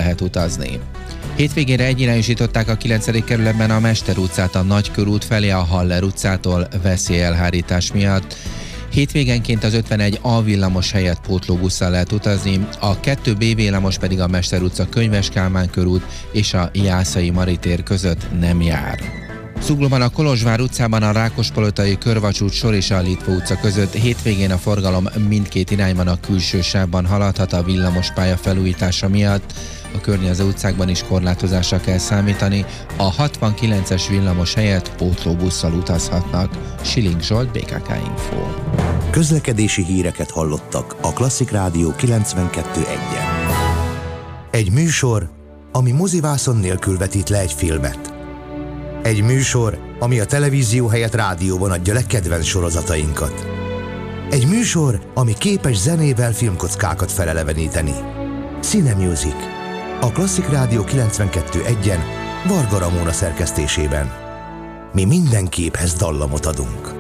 lehet utazni. Hétvégére egyirányosították a 9. kerületben a Mester utcát a Nagykörút felé a Haller utcától veszélyelhárítás miatt. Hétvégenként az 51A villamos helyett pótlóbusszal lehet utazni, a 2B villamos pedig a Mester utca, Könyves Kálmán körút és a Jászai Maritér között nem jár. Zuglóban a Kolozsvár utcában a Rákospalotai körvasút sor és a Litva utca között hétvégén a forgalom mindkét irányban a külső sávban haladhat a villamospálya felújítása miatt. A környező utcákban is korlátozásra kell számítani, a 69-es villamos helyett pótlóbusszal utazhatnak. Siling Zsolt, BKK Info. Közlekedési híreket hallottak a Klasszik Rádió 92.1-en. Egy műsor, ami mozivászon nélkül vetít le egy filmet. Egy műsor, ami a televízió helyett rádióban adja le kedvenc sorozatainkat. Egy műsor, ami képes zenével filmkockákat feleleveníteni. Cine Music. A Klasszik Rádió 92.1-en Varga Ramóna szerkesztésében. Mi minden képhez dallamot adunk.